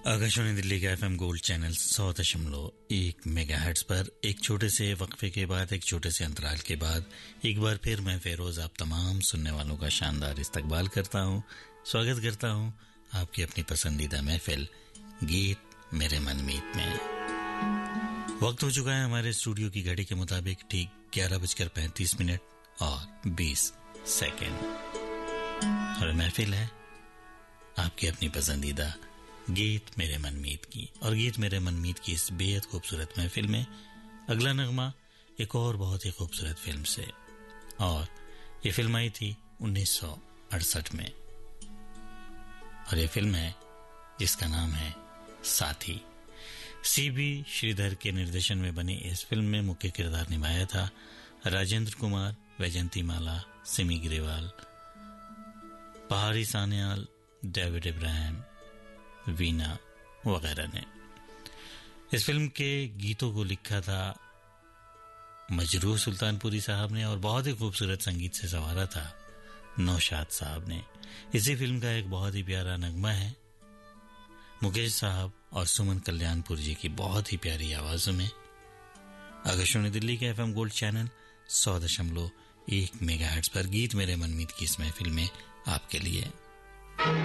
आकाशवाणी दिल्ली का FM gold channel 100.1 megahertz पर एक छोटे से वक्फे के बाद, एक छोटे से अंतराल के बाद एक बार फिर मैं फेरोज आप तमाम सुनने वालों का शानदार इस्तकबाल करता हूं, स्वागत करता हूं आपकी अपनी पसंदीदा महफिल गीत मेरे मनमीत में। वक्त हो चुका है हमारे स्टूडियो की घड़ी के मुताबिक ठीक 11:35 और 20 सेकेंड और महफिल है आपकी अपनी पसंदीदा गीत मेरे मनमीत की। और गीत मेरे मनमीत की इस बेहद खूबसूरत महफिल में अगला नगमा एक और बहुत ही खूबसूरत फिल्म से, और ये फिल्म आई थी 1968 में, और ये फिल्म है जिसका नाम है साथी। सीबी श्रीधर के निर्देशन में बनी इस फिल्म में मुख्य किरदार निभाया था राजेंद्र कुमार, वैजंती माला, सिमी ग्रेवाल, पहाड़ी सान्याल, डेविड इब्राहिम, वीना वगैरह ने। इस फिल्म के गीतों को लिखा था मजरूह सुल्तानपुरी साहब ने, और बहुत ही खूबसूरत संगीत से संवारा था नौशाद साहब ने। इसी फिल्म का एक बहुत ही प्यारा नगमा है मुकेश साहब और सुमन कल्याणपुर जी की बहुत ही प्यारी आवाजों में। आकाशवाणी दिल्ली के एफएम गोल्ड चैनल 100.1 मेगाहर्ट्ज पर गीत मेरे मनमीत की इस महफिल में आपके लिए